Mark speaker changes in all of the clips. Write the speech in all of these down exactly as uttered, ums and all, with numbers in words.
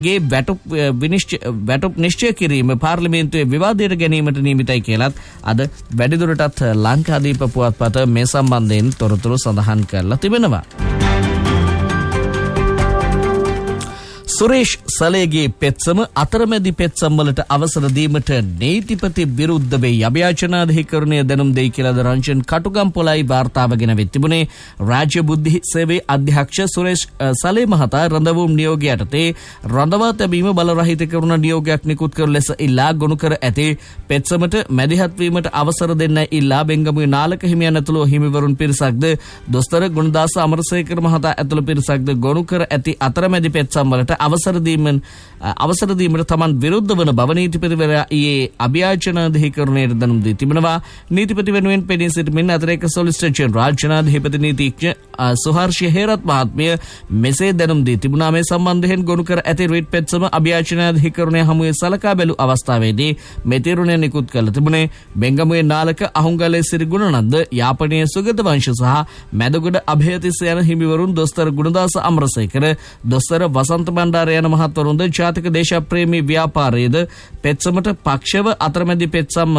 Speaker 1: ගේ වැටුප් විනිශ්චය වැටුප් නිශ්චය කිරීම පාර්ලිමේන්තුවේ විවාදයට ගැනීමට නියමිතයි කියලත් අද වැඩිදුරටත් ලංකාදීප පුවත්පත මේ සම්බන්ධයෙන් තොරතුරු සඳහන් කරලා තිබෙනවා. සුරේෂ් සලේගේ පෙත්සම අතරමැදි පෙත්සම් වලට අවසර දීමට නීතිපති විරුද්ධ වෙයි. අභියාචනාධිකරණය දැනුම් දෙයි කියලාද රංජන් කටුගම්පොළයි වාර්තාව ගෙන තිබුණේ. රාජ්‍ය බුද්ධි සේවයේ අධ්‍යක්ෂ සුරේෂ් සලේ මහතා රඳවුම් නියෝගයට තේ රඳවා තැබීම බල රහිත කරන නියෝගයක් නිකුත් කර ලෙස ඉල්ලා ගොනු කර ඇති පෙත්සමට මැදිහත් වීමට අවසර දෙන්නයි ඉල්ලා බෙංගමුවේ නාලක හිමියන් ඇතුළු හිමිවරුන් පිරිසක්ද දොස්තර ගුණදාස අමරසේකර මහතා ඇතුළු පිරිසක්ද ගොනු කර ඇති අතරමැදි පෙත්සම් වලට අවසර දීමෙන් අවසර දීමට තමන් විරුද්ධ වන බව නීතිපතිවරයා ඊයේ අභියාචනාධිකරණයට දැනුම් දී තිබෙනවා. නීතිපති වෙනුවෙන් පෙනී සිටිමින් අතිරේක සොලිසිටර් ජෙනරාල් ජනාධිපති නීතිඥ සුහර්ෂ හේරත් මහත්මිය මෙසේ දැනුම් දී තිබුණා. මේ සම්බන්ධයෙන් ගොනු කර ඇති රිට් පෙත්සම අභියාචනාධිකරණය හමුවේ සලකා බැලූ අවස්ථාවේදී මේ තීරණය නිකුත් කළ තිබුණේ. බෙංගමුවේ නාලක අහුංගලේ සිරි ගුණනන්ද, යාපනයේ සුගත වංශ සහ මැදගොඩ අභයතිස්ස යන හිමිවරුන්, දොස්තර ගුණදාස අමරසේකර, දොස්තර වසන්ත යන මහත්වරුන්ද ජාතික දේශප්‍රේමී ව්‍යාපාරයේද පෙත්සමට පක්ෂව අතරමැදි පෙත්සම්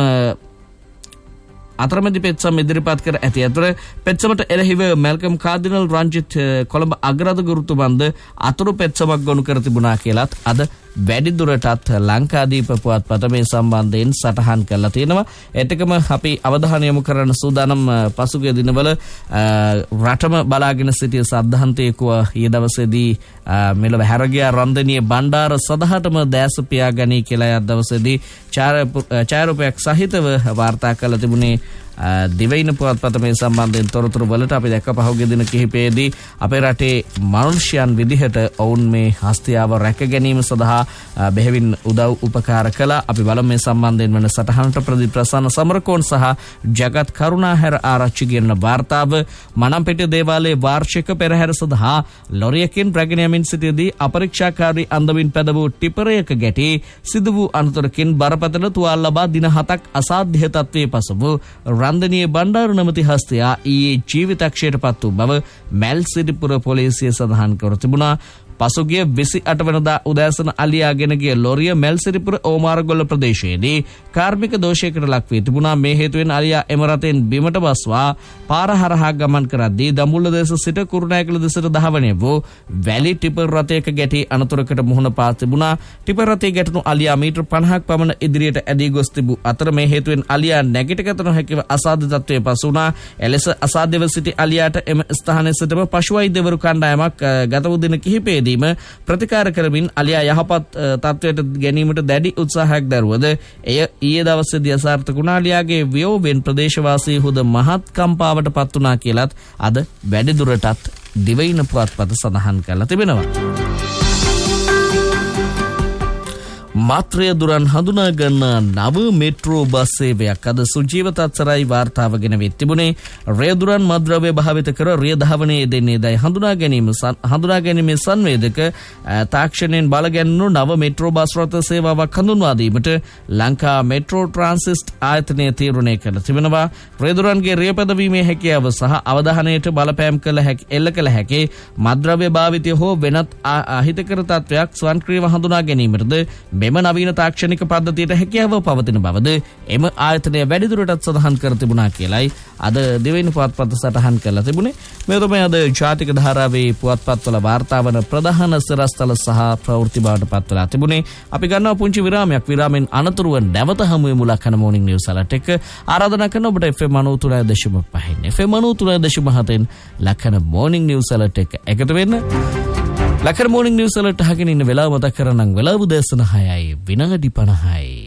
Speaker 1: අතරමැදි පෙත්සම් ඉදිරිපත් කර ඇති අතර පෙත්සමට එරෙහිව මැල්කම් කාර්දිනල් රංජිත් කොළඹ අගරාධ ගුරුතුමන්ද අතුරු පෙත්සමක් ගොනු කර තිබුණා කියලත් අද වැඩිදුරටත් ලංකාදීප පුවත්පත මේ සම්බන්ධයෙන් සටහන් කරලා තියෙනවා. ඒකම අපි අවධානය යොමු කරන්න සූදානම් පසුගිය දිනවල රටම බලාගෙන සිටිය සද්ධාන්තයකව ඊයේ දවසේදී මෙලොව හැරගිය රන්දනීය බණ්ඩාර සදහටම දැස පියාගනී කියලා අද දවසේදී ඡායාරූපයක් සහිතව වාර්තා කළ තිබුණේ. දිවයින පුවත්පත මේ සම්බන්ධයෙන් තොරතුරු වලට අපි දැක්ක පහුගිය දින කිහිපයේදී අපේ රටේ මනුෂ්‍යයන් විදිහට ඔවුන් මේ හස්තියාව රැක ගැනීම සඳහා බෙහෙවින් උදව් උපකාර කළා. අපි බලමු මේ සම්බන්ධයෙන් වෙන සටහනට ප්‍රදීප් ප්‍රසන්න සමරකෝන් සහ ජගත් කරුණාහැර ආරච්චි කියන වාර්තාව. මනම්පෙටිය දේවාලයේ වාර්ෂික පෙරහැර සඳහා ලොරියකින් රැගෙන යමින් සිටියේදී අපරීක්ෂාකාරී අන්දමින් පැද වූ ටිපරයක ගැටි සිදු වූ අනතුරකින් බරපතල තුවාල ලබා දින හතක් අසාධ්‍ය තත්ත්වයේ පසුව රන්දනීය බණ්ඩාර නමැති හස්තයා ඊයේ ජීවිතක්ෂයට පත් වූ බව මැල්සිටිපුර පොලිසිය සඳහන් කර තිබුණා. පසුගිය විසි අට වෙනිදා උදෑසන අලියාගෙන ගිය ලොරිය මැල්සිටිපුර ඕමාරගොල්ල ප්‍රදේශයේදී කාර්මික දෝෂයකට ලක් වී තිබුණා. මේ හේතුවෙන් අලියා එම රටෙන් බිමට බස්වා පාර හරහා ගමන් කරද්දී දඹුල්ල දේශ සිට කුරුණෑකල දෙසට ධාවනය වූ වැලි ටිපර් රථයක ගැටි අනතුරකට මුහුණ පා තිබුණා. ටිපර් රථයේ ගැටුණු අලියා මීටර් පනහක් පමණ ඉදිරියට ඇදී ගොස් තිබූ අතර මේ හේතුවෙන් අලියා නැගිටගත නොහැකිව අසාධ්‍ය තත්ත්වයේ පසු වුණා. එලෙස අසාධ්‍යව සිටි අලියාට එම ස්ථානයේ සිටම පශු වෛද්‍යවරු කණ්ඩායමක් ගත වූ දින කිහිපයේදී ප්‍රතිකාර කරමින් අලියා යහපත් තත්වයට ගැනීමට දැඩි උත්සාහයක් දරුවද එය ඊයේ දවසේදී අසාර්ථක වුණා. අලියාගේ වියෝවෙන් ප්‍රදේශවාසීහුද මහත් කම්පාවට පත් වුණා කියලත් අද වැඩිදුරටත් දිවයින පුවත්පත සඳහන් කරලා තිබෙනවා. මාත්‍රය දුරන් හඳුනා ගන්නා නව මෙට්‍රෝ බස් සේවයක් අද සුජීව තත්සරයි වාර්තාව ගෙන වෙත් තිබුණේ. රේදුරන් මද්‍රව්‍ය භාවිත කර රේ ධාවනයේ දෙන්නේදයි හඳුනා ගැනීම හඳුනා ගැනීමේ සංවේදක තාක්ෂණයෙන් බලගැන්වුණු නව මෙට්‍රෝ බස් රථ සේවාවක් හඳුන්වා දීමට ලංකා මෙට්‍රෝ ට්‍රාන්සිස්ට් ආයතනය තීරණය කළ තිබෙනවා. රේදුරන්ගේ රේ පැදවීමේ හැකියාව සහ අවධානයට බලපෑම් කළ හැකි එල්ල කළ හැකි මද්‍රව්‍ය භාවිතය හෝ වෙනත් අහිතකර තත්වයක් ස්වයංක්‍රීයව හඳුනා ගැනීමටද මෙම නවීන තාක්ෂණික පද්ධතියට හැකියාව පවතින බවද එම ආයතනය වැඩිදුරටත් සඳහන් කර තිබුණා කියලයි අද දිවයින පුවත්පත සටහන් කරලා තිබුණේ. මේ තමයි අද ජාතික ධාරාවේ පුවත්පත්වල වාර්තා වන ප්‍රධාන සිරස්තල සහ ප්‍රවෘත්ති බවට පත් වෙලා තිබුණේ. අපි ගන්නවා පුංචි විරාමයක්. විරාමෙන් අනතුරුව නැවත හමු වෙමු ලක්කන මොර්නිං නිවුස් අලර්ට් එක. ආරාධනා කරන ඔබට F M ninety three point five F M ninety three point seven ලක්කන මොර්නිං news අලර්ට් එක එකතු වෙන්න. ලක්කන මොර්නිං නිවුස් අලර්ට් අහගෙන ඉන්න වෙලාව මතක් කරනම් වෙලාව උදෑසන හයයි විනාඩි පනහයි.